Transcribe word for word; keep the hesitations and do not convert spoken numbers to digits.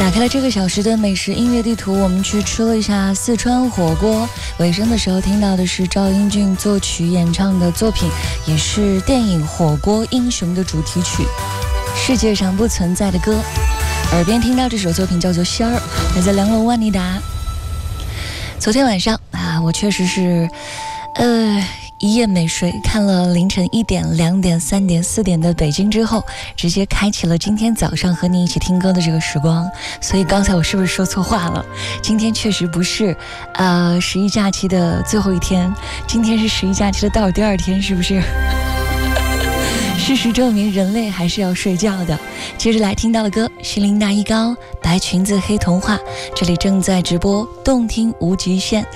打开了这个小时的美食音乐地图，我们去吃了一下四川火锅。尾声的时候听到的是赵英俊作曲演唱的作品，也是电影《火锅英雄》的主题曲《世界上不存在的歌》。耳边听到这首作品叫做《仙儿》，来自梁龙万妮达。昨天晚上啊，我确实是呃一夜没睡，看了凌晨一点、两点、三点、四点的北京之后，直接开启了今天早上和你一起听歌的这个时光。所以刚才我是不是说错话了？今天确实不是呃十一假期的最后一天，今天是十一假期的倒数第二天，是不是？事实证明，人类还是要睡觉的。接着来听到的歌，心灵大一高，白裙子黑童话。这里正在直播，动听无极限。